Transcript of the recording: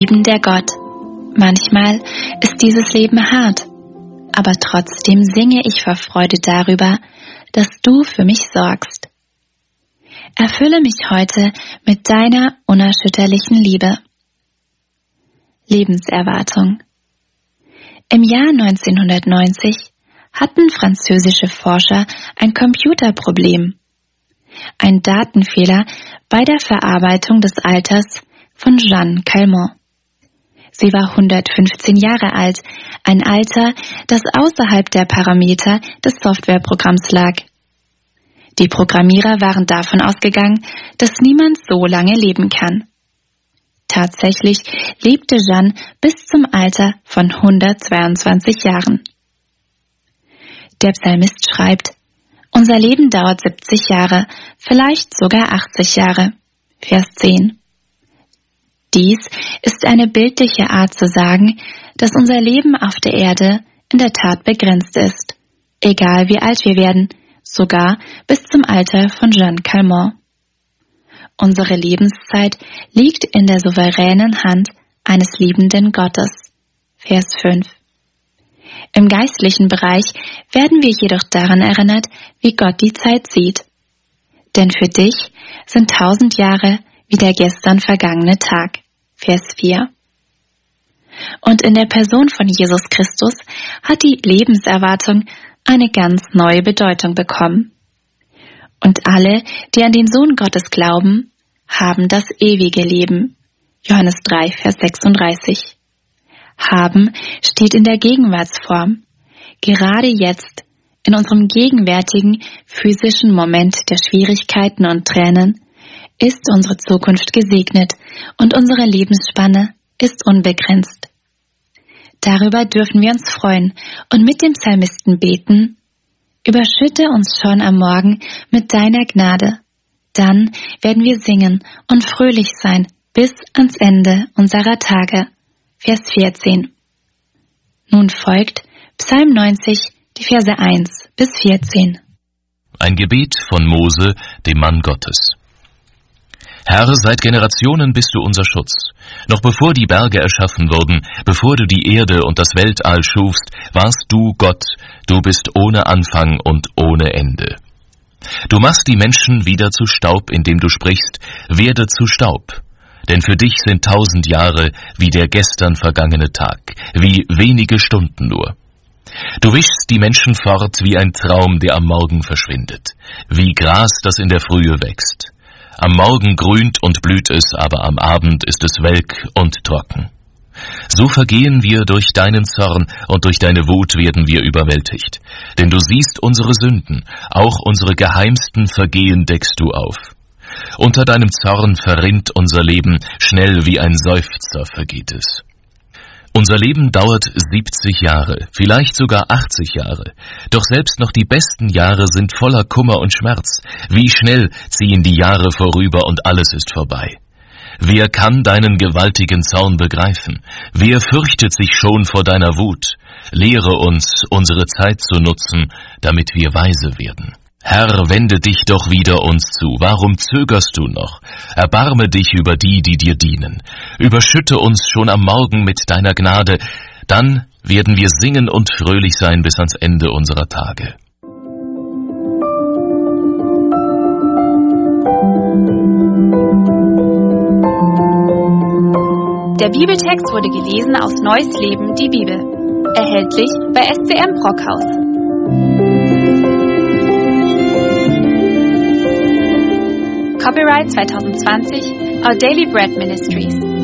Liebender Gott, manchmal ist dieses Leben hart, aber trotzdem singe ich vor Freude darüber, dass du für mich sorgst. Erfülle mich heute mit deiner unerschütterlichen Liebe. Lebenserwartung. Im Jahr 1990 hatten französische Forscher ein Computerproblem. Ein Datenfehler bei der Verarbeitung des Alters von Jeanne Calment. Sie war 115 Jahre alt, ein Alter, das außerhalb der Parameter des Softwareprogramms lag. Die Programmierer waren davon ausgegangen, dass niemand so lange leben kann. Tatsächlich lebte Jeanne bis zum Alter von 122 Jahren. Der Psalmist schreibt: Unser Leben dauert 70 Jahre, vielleicht sogar 80 Jahre. Vers 10. Dies ist eine bildliche Art zu sagen, dass unser Leben auf der Erde in der Tat begrenzt ist, egal wie alt wir werden, sogar bis zum Alter von Jeanne Calment. Unsere Lebenszeit liegt in der souveränen Hand eines liebenden Gottes. Vers 5. Im geistlichen Bereich werden wir jedoch daran erinnert, wie Gott die Zeit sieht. Denn für dich sind 1000 Jahre wie der gestern vergangene Tag. Vers 4. Und in der Person von Jesus Christus hat die Lebenserwartung eine ganz neue Bedeutung bekommen. Und alle, die an den Sohn Gottes glauben, haben das ewige Leben. Johannes 3, Vers 36. Haben steht in der Gegenwartsform. Gerade jetzt, in unserem gegenwärtigen physischen Moment der Schwierigkeiten und Tränen, ist unsere Zukunft gesegnet und unsere Lebensspanne ist unbegrenzt. Darüber dürfen wir uns freuen und mit dem Psalmisten beten: Überschütte uns schon am Morgen mit deiner Gnade. Dann werden wir singen und fröhlich sein bis ans Ende unserer Tage. Vers 14. Nun folgt Psalm 90, die Verse 1 bis 14. Ein Gebet von Mose, dem Mann Gottes. Herr, seit Generationen bist du unser Schutz. Noch bevor die Berge erschaffen wurden, bevor du die Erde und das Weltall schufst, warst du Gott. Du bist ohne Anfang und ohne Ende. Du machst die Menschen wieder zu Staub, indem du sprichst: Werde zu Staub. Denn für dich sind 1000 Jahre wie der gestern vergangene Tag, wie wenige Stunden nur. Du wischst die Menschen fort wie ein Traum, der am Morgen verschwindet, wie Gras, das in der Frühe wächst. Am Morgen grünt und blüht es, aber am Abend ist es welk und trocken. So vergehen wir durch deinen Zorn, und durch deine Wut werden wir überwältigt. Denn du siehst unsere Sünden, auch unsere geheimsten Vergehen deckst du auf. Unter deinem Zorn verrinnt unser Leben, schnell wie ein Seufzer vergeht es. Unser Leben dauert 70 Jahre, vielleicht sogar 80 Jahre. Doch selbst noch die besten Jahre sind voller Kummer und Schmerz. Wie schnell ziehen die Jahre vorüber und alles ist vorbei. Wer kann deinen gewaltigen Zorn begreifen? Wer fürchtet sich schon vor deiner Wut? Lehre uns, unsere Zeit zu nutzen, damit wir weise werden. Herr, wende dich doch wieder uns zu. Warum zögerst du noch? Erbarme dich über die, die dir dienen. Überschütte uns schon am Morgen mit deiner Gnade. Dann werden wir singen und fröhlich sein bis ans Ende unserer Tage. Der Bibeltext wurde gelesen aus Neues Leben, die Bibel. Erhältlich bei SCM Brockhaus. Copyright 2020, Our Daily Bread Ministries.